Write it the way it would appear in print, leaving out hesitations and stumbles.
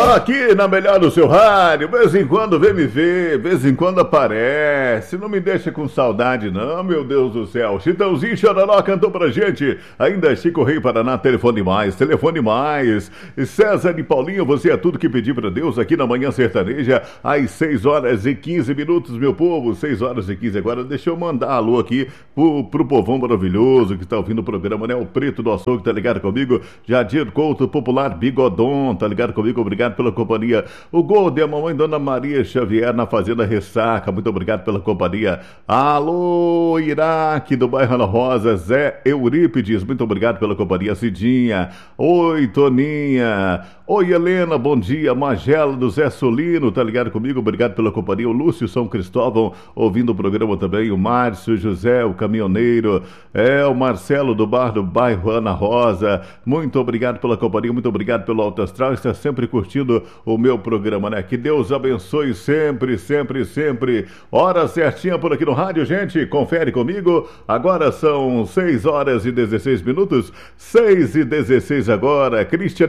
Aqui na melhor do seu rádio, vez em quando vem me ver, vez em quando aparece. Não me deixa com saudade não, meu Deus do céu. Chitãozinho Chororó cantou pra gente. Ainda Chico Rei Paraná, telefone mais, telefone mais. César e Paulinho, você é tudo que pedi pra Deus aqui na Manhã Sertaneja, às 6h15, meu povo. 6h15 agora. Deixa eu mandar alô aqui pro povão maravilhoso que tá ouvindo o programa, né? O Preto do Açougue, tá ligado comigo? Jadir Couto, Popular Bigodon, tá ligado comigo? Obrigado pela companhia. O Golden, a mamãe Dona Maria Xavier na Fazenda Ressaca, muito obrigado pela companhia. Alô, Iraque do bairro Ana Rosa, Zé Eurípides, muito obrigado pela companhia. Cidinha, oi Toninha, oi Helena, bom dia. Magela do Zé Solino, tá ligado comigo? Obrigado pela companhia. O Lúcio São Cristóvão ouvindo o programa também. O Márcio José, o caminhoneiro, o Marcelo do bar do bairro Ana Rosa, muito obrigado pela companhia, muito obrigado pelo Alto Astral, está sempre curtindo o meu programa, né? Que Deus abençoe sempre, sempre, sempre. Hora certinha por aqui no rádio, gente. Confere comigo. Agora são 6h16. 6h16 agora. Cristian